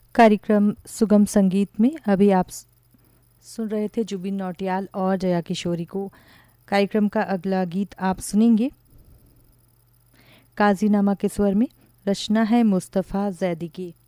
कार्यक्रम सुगम संगीत में अभी आप सुन रहे थे जुबिन नौटियाल और जया किशोरी को। कार्यक्रम का अगला गीत आप सुनेंगे काजीनामा के स्वर में, रचना है मुस्तफ़ा जैदी की।